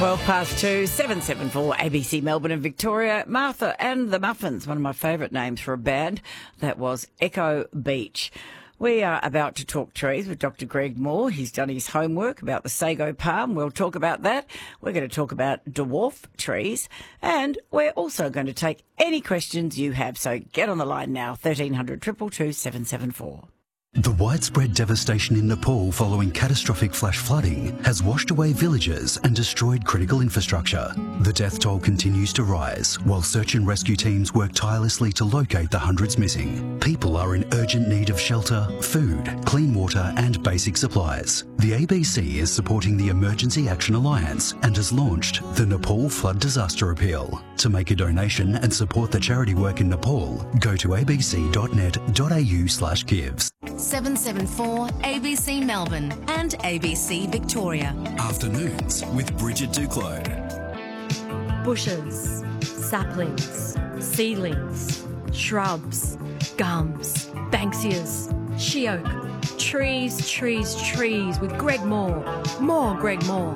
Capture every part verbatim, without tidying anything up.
twelve past two, seven seven four, A B C Melbourne and Victoria. Martha and the Muffins, one of my favourite names for a band. That was Echo Beach. We are about to talk trees with Doctor Greg Moore. He's done his homework about the sago palm. We'll talk about that. We're going to talk about dwarf trees. And we're also going to take any questions you have. So get on the line now, thirteen hundred, two two two, seven seven four. The widespread devastation in Nepal following catastrophic flash flooding has washed away villages and destroyed critical infrastructure. The death toll continues to rise while search and rescue teams work tirelessly to locate the hundreds missing. People are in urgent need of shelter, food, clean water and basic supplies. The A B C is supporting the Emergency Action Alliance and has launched the Nepal Flood Disaster Appeal. To make a donation and support the charity work in Nepal, go to abc.net.au slash gives. seven seven four A B C Melbourne and A B C Victoria. Afternoons with Bridget Duclos. Bushes, saplings, seedlings, shrubs, gums, banksias, sheoak, trees, trees, trees with Greg Moore. More Greg Moore.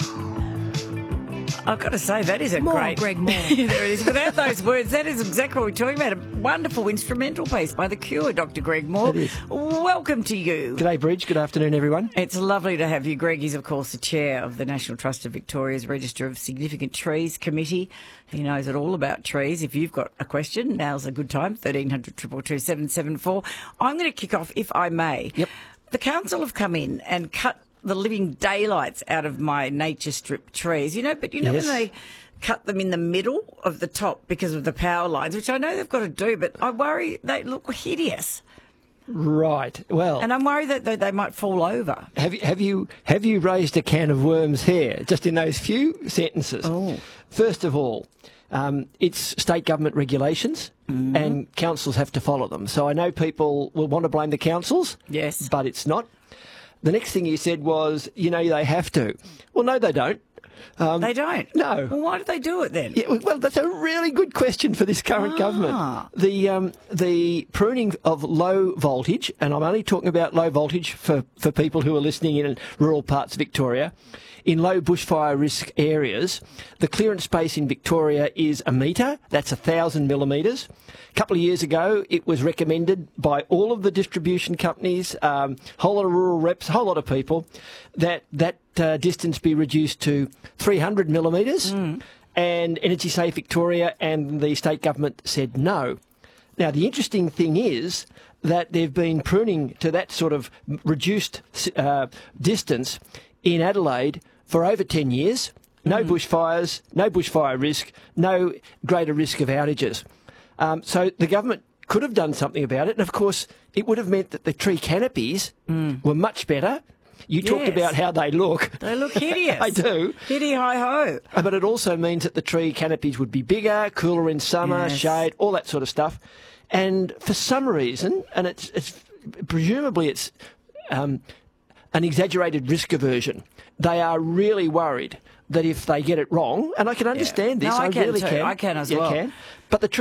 I've got to say, that is a More great... Greg Moore. There it is. Without those words, that is exactly what we're talking about. A wonderful instrumental piece by The Cure, Doctor Greg Moore. It is. Welcome to you. G'day, Bridge. Good afternoon, everyone. It's lovely to have you. Greg is, of course, the chair of the National Trust of Victoria's Register of Significant Trees Committee. He knows it all about trees. If you've got a question, now's a good time, thirteen hundred, two two two, seven seven four. I'm going to kick off, if I may. Yep. The council have come in and cut the living daylights out of my nature strip trees, you know, but you know Yes. when they cut them in the middle of the top because of the power lines, which I know they've got to do, but I worry they look hideous. Right. Well, And I'm worried that they, they might fall over. have you have you have you raised a can of worms here? Just in those few sentences. Oh. First of all, um, it's state government regulations, Mm-hmm. and councils have to follow them. So I know people will want to blame the councils. Yes. But it's not. The next thing you said was, you know, they have to. Well, no, they don't. Um, They don't? No. Well, why do they do it then? Yeah, well, that's a really good question for this current Ah. government. The um, the pruning of low voltage, and I'm only talking about low voltage for, for people who are listening in rural parts of Victoria, in low bushfire risk areas, the clearance space in Victoria is a metre. That's a thousand millimetres. A couple of years ago, it was recommended by all of the distribution companies, um, whole lot of rural reps, a whole lot of people, that that uh, distance be reduced to three hundred millimetres. Mm. And Energy Safe Victoria and the state government said no. Now, the interesting thing is that they've been pruning to that sort of reduced uh, distance in Adelaide for over ten years. No mm. bushfires, no bushfire risk, no greater risk of outages. Um, so the government could have done something about it. And, of course, it would have meant that the tree canopies mm. were much better. You Yes. talked about how they look. They look hideous. I do. Hitty hi ho. But it also means that the tree canopies would be bigger, cooler in summer, Yes. shade, all that sort of stuff. And for some reason, and it's, it's presumably it's um, an exaggerated risk aversion, they are really worried that if they get it wrong, and I can understand Yeah. this, No, I I can really too. can. I can as You well. can. But the